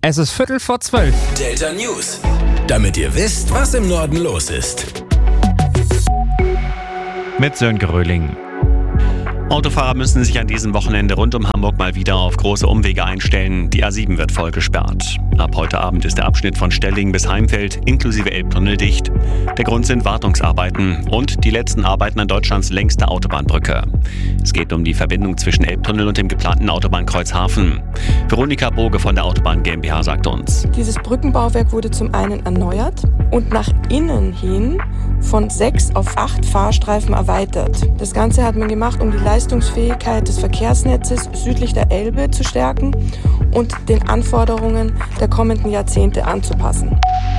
Es ist 11:45. Delta News. Damit ihr wisst, was im Norden los ist. Mit Sönke Röhling. Autofahrer müssen sich an diesem Wochenende rund um Hamburg mal wieder auf große Umwege einstellen. Die A7 wird voll gesperrt. Ab heute Abend ist der Abschnitt von Stellingen bis Heimfeld inklusive Elbtunnel dicht. Der Grund sind Wartungsarbeiten und die letzten Arbeiten an Deutschlands längster Autobahnbrücke. Es geht um die Verbindung zwischen Elbtunnel und dem geplanten Autobahnkreuz Hafen. Veronika Boge von der Autobahn GmbH sagt uns: Dieses Brückenbauwerk wurde zum einen erneuert und nach innen hin von 6 auf 8 Fahrstreifen erweitert. Das Ganze hat man gemacht, um die Leistungsfähigkeit des Verkehrsnetzes südlich der Elbe zu stärken und den Anforderungen der kommenden Jahrzehnte anzupassen.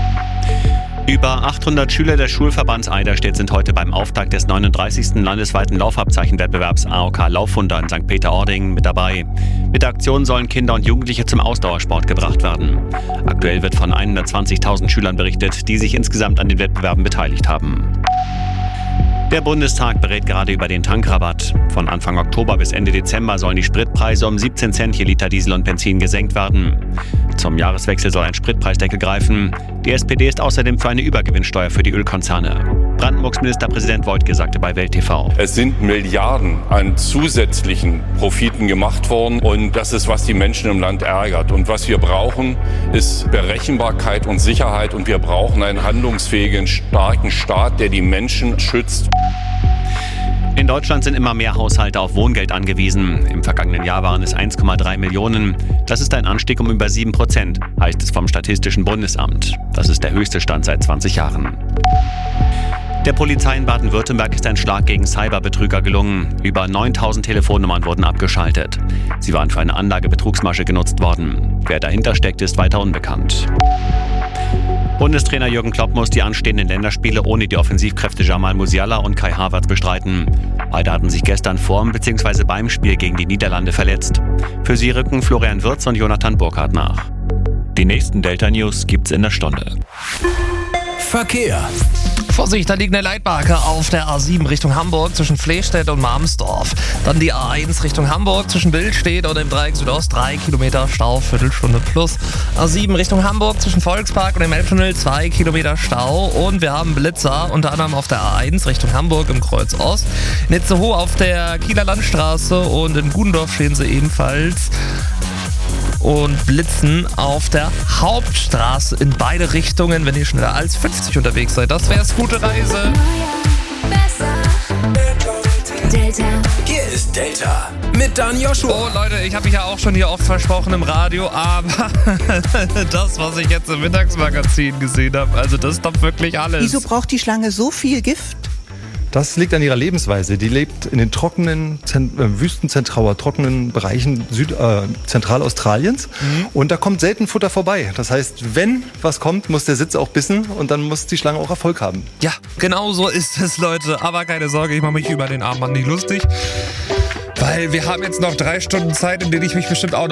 Über 800 Schüler des Schulverbands Eiderstedt sind heute beim Auftakt des 39. landesweiten Laufabzeichenwettbewerbs AOK Laufwunder in St. Peter-Ording mit dabei. Mit der Aktion sollen Kinder und Jugendliche zum Ausdauersport gebracht werden. Aktuell wird von 120.000 Schülern berichtet, die sich insgesamt an den Wettbewerben beteiligt haben. Der Bundestag berät gerade über den Tankrabatt. Von Anfang Oktober bis Ende Dezember sollen die Spritpreise um 17 Cent je Liter Diesel und Benzin gesenkt werden. Zum Jahreswechsel soll ein Spritpreisdeckel greifen. Die SPD ist außerdem für eine Übergewinnsteuer für die Ölkonzerne. Brandenburgs Ministerpräsident Woidke sagte bei Welt TV: Es sind Milliarden an zusätzlichen Profiten gemacht worden und das ist, was die Menschen im Land ärgert. Und was wir brauchen, ist Berechenbarkeit und Sicherheit und wir brauchen einen handlungsfähigen, starken Staat, der die Menschen schützt. In Deutschland sind immer mehr Haushalte auf Wohngeld angewiesen. Im vergangenen Jahr waren es 1,3 Millionen. Das ist ein Anstieg um über 7%, heißt es vom Statistischen Bundesamt. Das ist der höchste Stand seit 20 Jahren. Der Polizei in Baden-Württemberg ist ein Schlag gegen Cyberbetrüger gelungen. Über 9.000 Telefonnummern wurden abgeschaltet. Sie waren für eine Anlagebetrugsmasche genutzt worden. Wer dahinter steckt, ist weiter unbekannt. Bundestrainer Jürgen Klopp muss die anstehenden Länderspiele ohne die Offensivkräfte Jamal Musiala und Kai Havertz bestreiten. Beide hatten sich gestern vorm bzw. beim Spiel gegen die Niederlande verletzt. Für sie rücken Florian Wirtz und Jonathan Burkhardt nach. Die nächsten Delta News gibt's in der Stunde. Verkehr. Vorsicht, da liegt eine Leitmarke auf der A7 Richtung Hamburg zwischen Flehstedt und Marmsdorf. Dann die A1 Richtung Hamburg zwischen Billstedt und dem Dreieck Südost, 3 Kilometer Stau, Viertelstunde plus. A7 Richtung Hamburg zwischen Volkspark und dem Elbtunnel, 2 Kilometer Stau. Und wir haben Blitzer, unter anderem auf der A1 Richtung Hamburg im Kreuz Ost. In Itzehoe auf der Kieler Landstraße und in Gudendorf stehen sie ebenfalls. Und blitzen auf der Hauptstraße in beide Richtungen, wenn ihr schneller als 50 unterwegs seid. Das wär's, gute Reise. Delta. Hier ist Delta mit Dan Joshua. Oh Leute, ich habe mich ja auch schon hier oft versprochen im Radio, aber das, was ich jetzt im Mittagsmagazin gesehen habe, also das ist doch wirklich alles. Wieso braucht die Schlange so viel Gift? Das liegt an ihrer Lebensweise. Die lebt in den trockenen, Wüstenzentrauer, trockenen Bereichen Zentralaustraliens. Und da kommt selten Futter vorbei. Das heißt, wenn was kommt, muss der Sitz auch bissen und dann muss die Schlange auch Erfolg haben. Ja, genau so ist es, Leute. Aber keine Sorge, ich mache mich über den armen Mann nicht lustig. Weil wir haben jetzt noch 3 Stunden Zeit, in denen ich mich bestimmt auch noch